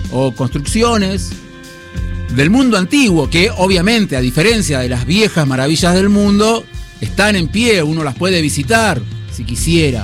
o construcciones del mundo antiguo, que obviamente, a diferencia de las viejas maravillas del mundo, están en pie, uno las puede visitar si quisiera.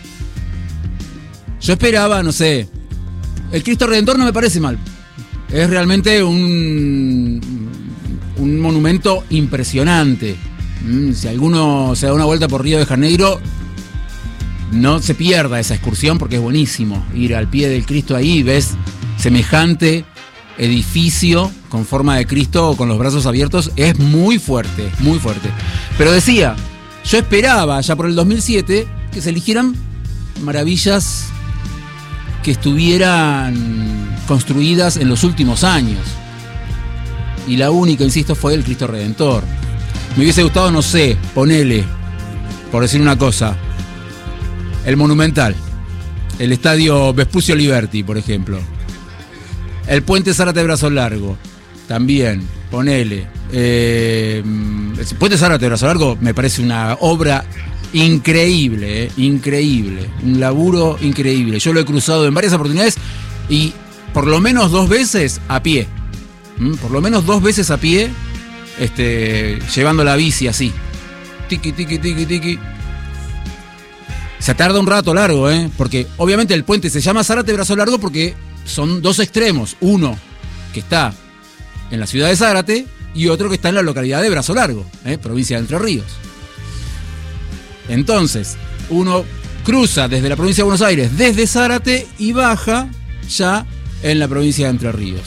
Yo esperaba, no sé, el Cristo Redentor no me parece mal. Es realmente un monumento impresionante. Si alguno se da una vuelta por Río de Janeiro, no se pierda esa excursión porque es buenísimo. Ir al pie del Cristo ahí, ves semejante edificio con forma de Cristo con los brazos abiertos, es muy fuerte, muy fuerte. Pero decía, yo esperaba ya por el 2007 que se eligieran maravillas que estuvieran construidas en los últimos años. Y la única, insisto, fue el Cristo Redentor. Me hubiese gustado, no sé, ponele, por decir una cosa, el Monumental, el Estadio Vespucio Liberty, por ejemplo, el Puente Zárate Brazo Largo, también, ponele. El Puente Zárate Brazo Largo me parece una obra increíble, increíble, un laburo increíble. Yo lo he cruzado en varias oportunidades y por lo menos 2 veces a pie. Por lo menos 2 veces a pie, llevando la bici así. Tiki, tiki, tiki, tiki. Se tarda un rato largo, porque obviamente el puente se llama Zárate Brazo Largo porque son 2 extremos. Uno que está en la ciudad de Zárate y otro que está en la localidad de Brazo Largo, provincia de Entre Ríos. Entonces, uno cruza desde la provincia de Buenos Aires, desde Zárate, y baja ya en la provincia de Entre Ríos.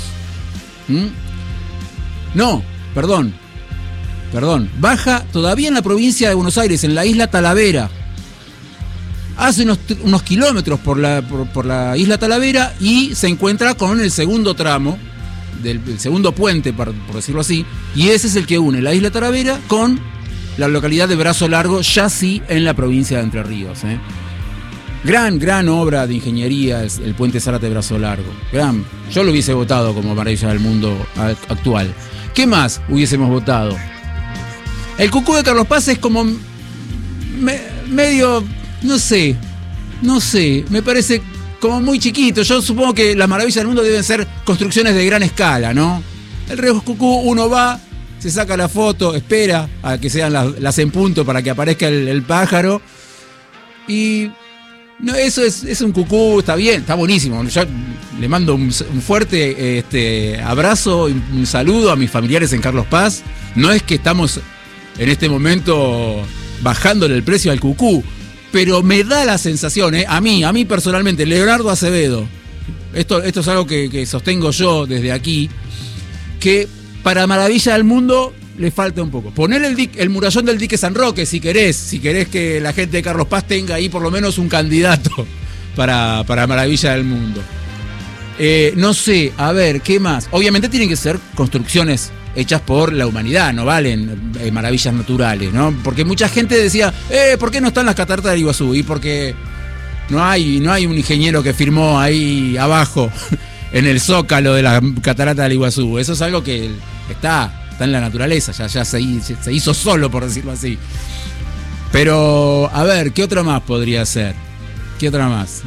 No, perdón. Baja todavía en la provincia de Buenos Aires, en la isla Talavera. Hace unos kilómetros por la isla Talavera y se encuentra con el segundo tramo, el segundo puente, por decirlo así, y ese es el que une la isla Talavera con la localidad de Brazo Largo, ya sí en la provincia de Entre Ríos. Gran obra de ingeniería es el puente Zárate Brazo Largo. Yo lo hubiese votado como maravilla del mundo actual. ¿Qué más hubiésemos votado? El Cucú de Carlos Paz es como medio, no sé, me parece como muy chiquito. Yo supongo que las maravillas del mundo deben ser construcciones de gran escala, ¿no? El Río Cucú, uno va, se saca la foto, espera a que sean las en punto para que aparezca el pájaro. Y no, eso es un cucú, está bien, está buenísimo. Yo le mando un fuerte abrazo y un saludo a mis familiares en Carlos Paz. No es que estamos en este momento bajándole el precio al cucú, pero me da la sensación, a mí personalmente, Leonardo Acevedo, esto es algo que sostengo yo desde aquí, que para maravilla del mundo le falta un poco. Poner el murallón del dique San Roque, si querés que la gente de Carlos Paz tenga ahí por lo menos un candidato para maravilla del mundo. No sé, a ver, ¿qué más? Obviamente tienen que ser construcciones hechas por la humanidad, no valen maravillas naturales, ¿no? Porque mucha gente decía, ¿por qué no están las cataratas del Iguazú? Y porque no hay un ingeniero que firmó ahí abajo en el zócalo de la catarata del Iguazú. Eso es algo que está en la naturaleza, ya se hizo solo, por decirlo así. Pero, a ver, ¿qué otra más podría ser? ¿Qué otra más?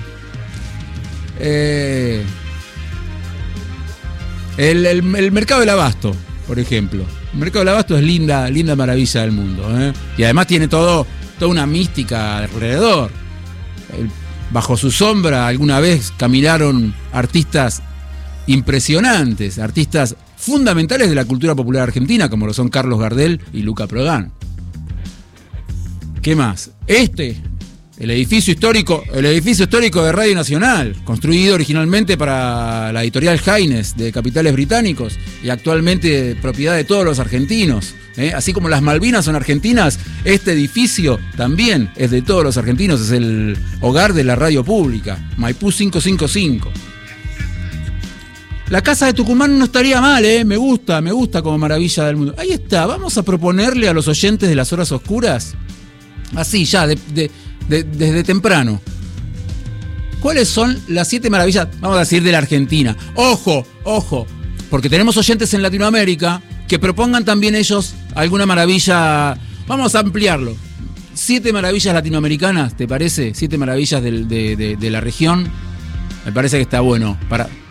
El mercado del abasto, por ejemplo. El mercado del abasto es linda maravilla del mundo, y además tiene toda una mística alrededor. Bajo su sombra alguna vez caminaron artistas impresionantes, artistas fundamentales de la cultura popular argentina, como lo son Carlos Gardel y Luca Prodan. ¿Qué más? El edificio histórico de Radio Nacional, construido originalmente para la editorial Haines de Capitales Británicos y actualmente propiedad de todos los argentinos. Así como las Malvinas son argentinas, este edificio también es de todos los argentinos, es el hogar de la radio pública, Maipú 555. La Casa de Tucumán no estaría mal, me gusta como maravilla del mundo. Ahí está, vamos a proponerle a los oyentes de las horas oscuras, así ya, desde temprano, ¿cuáles son las 7 maravillas, vamos a decir, de la Argentina? Ojo, porque tenemos oyentes en Latinoamérica que propongan también ellos alguna maravilla. Vamos a ampliarlo. 7 maravillas latinoamericanas, ¿te parece? 7 maravillas de la región. Me parece que está bueno